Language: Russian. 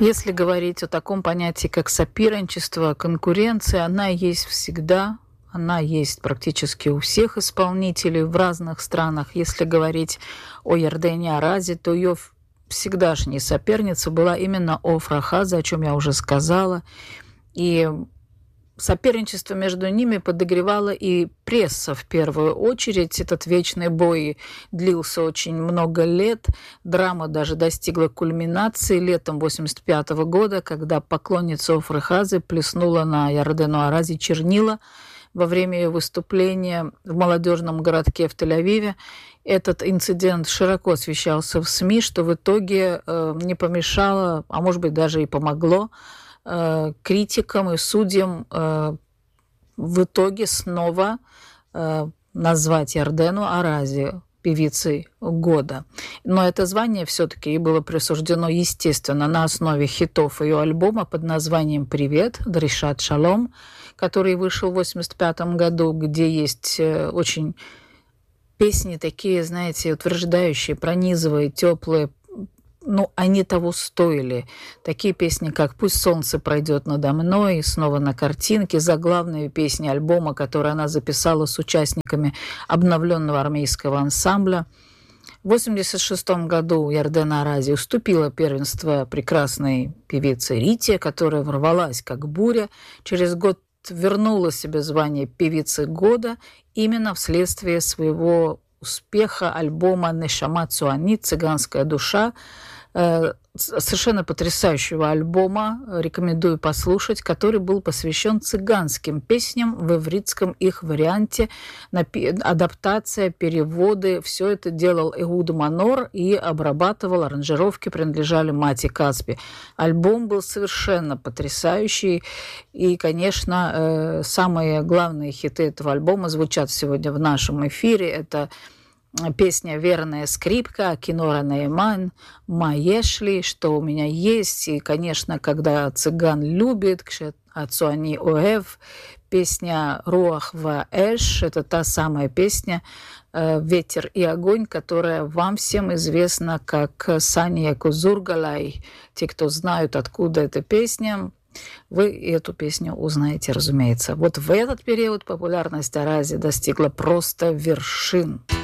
Если говорить о таком понятии, как соперничество, конкуренция, она есть всегда, она есть практически у всех исполнителей в разных странах. Если говорить о Ярдене Арази, то ее всегдашняя соперница была именно Офра Хази, о чем я уже сказала. И соперничество между ними подогревало и пресса в первую очередь. Этот вечный бой длился очень много лет. Драма даже достигла кульминации летом 1985 года, когда поклонница Офры Хази плеснула на Ярдену Арази чернила во время ее выступления в молодежном городке в Тель-Авиве. Этот инцидент широко освещался в СМИ, что в итоге не помешало, а может быть даже и помогло критикам и судьям в итоге снова назвать Ярдену Арази певицей года. Но это звание все-таки ей было присуждено, естественно, на основе хитов ее альбома под названием «Привет», «Дришат Шалом», который вышел в 1985 году, где есть очень песни такие, знаете, утверждающие, пронизывая, теплые. Они того стоили. Такие песни, как «Пусть солнце пройдет надо мной», и снова на картинке, заглавные песни альбома, которые она записала с участниками обновленного армейского ансамбля. В 1986 году Ярдена Арази уступила первенство прекрасной певице Рите, которая ворвалась как буря. Через год вернула себе звание певицы года именно вследствие своего успеха альбома «Нешама Цуанит» «Цыганская душа», совершенно потрясающего альбома, рекомендую послушать, который был посвящен цыганским песням в ивритском их варианте, адаптация, переводы, все это делал Эхуд Манор и обрабатывал, аранжировки принадлежали Мати Касби. Альбом был совершенно потрясающий, и, конечно, самые главные хиты этого альбома звучат сегодня в нашем эфире. Это песня «Верная скрипка», «Кинора Нейман», «Маешли», «Что у меня есть», и, конечно, «Когда цыган любит», «Ацуани Оэв», песня «Руах ва Эш», это та самая песня «Ветер и огонь», которая вам всем известна как «Сания Кузургалай». Те, кто знают, откуда эта песня, вы эту песню узнаете, разумеется. Вот в этот период популярность Арази достигла просто вершин.